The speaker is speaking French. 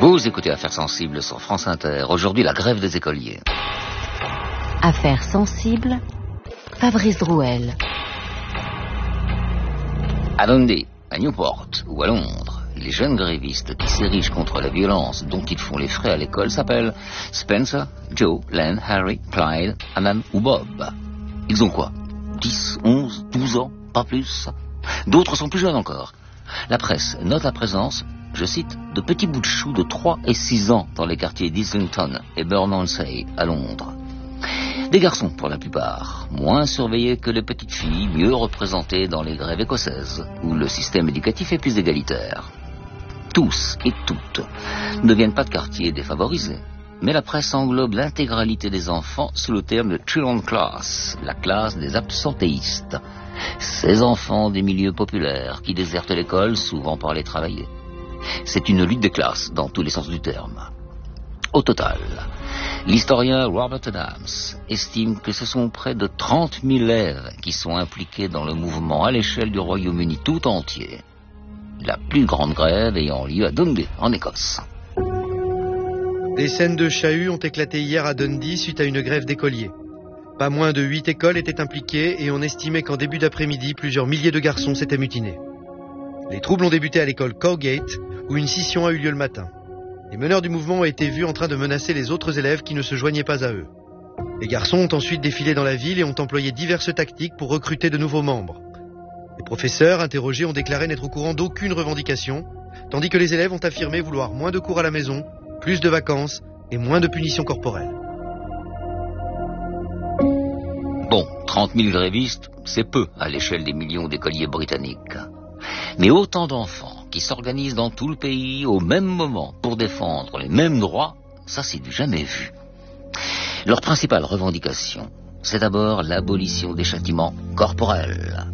Vous écoutez Affaires sensibles sur France Inter. Aujourd'hui, la grève des écoliers. Affaires sensibles, Fabrice Drouel. À Dundee, à Newport ou à Londres, les jeunes grévistes qui s'érigent contre la violence dont ils font les frais à l'école s'appellent Spencer, Joe, Len, Harry, Clyde, Alan ou Bob. Ils ont quoi? 10, 11, 12 ans, pas plus. D'autres sont plus jeunes encore. La presse note la présence, je cite, de petits bouts de choux de 3 et 6 ans dans les quartiers d'Islington et Bermondsey à Londres. Des garçons pour la plupart, moins surveillés que les petites filles, mieux représentées dans les grèves écossaises, où le système éducatif est plus égalitaire. Tous et toutes ne viennent pas de quartiers défavorisés, mais la presse englobe l'intégralité des enfants sous le terme de truant class, la classe des absentéistes. Ces enfants des milieux populaires qui désertent l'école souvent pour aller travailler. C'est une lutte des classes dans tous les sens du terme. Au total, l'historien Robert Adams estime que ce sont près de 30 000 élèves qui sont impliqués dans le mouvement à l'échelle du Royaume-Uni tout entier. La plus grande grève ayant lieu à Dundee, en Écosse. Des scènes de chahut ont éclaté hier à Dundee suite à une grève d'écoliers. Pas moins de 8 écoles étaient impliquées et on estimait qu'en début d'après-midi, plusieurs milliers de garçons s'étaient mutinés. Les troubles ont débuté à l'école Cowgate, où une scission a eu lieu le matin. Les meneurs du mouvement ont été vus en train de menacer les autres élèves qui ne se joignaient pas à eux. Les garçons ont ensuite défilé dans la ville et ont employé diverses tactiques pour recruter de nouveaux membres. Les professeurs interrogés ont déclaré n'être au courant d'aucune revendication, tandis que les élèves ont affirmé vouloir moins de cours à la maison, plus de vacances et moins de punitions corporelles. Bon, 30 000 grévistes, c'est peu à l'échelle des millions d'écoliers britanniques. Mais autant d'enfants qui s'organisent dans tout le pays au même moment pour défendre les mêmes droits, ça c'est du jamais vu. Leur principale revendication, c'est d'abord l'abolition des châtiments corporels.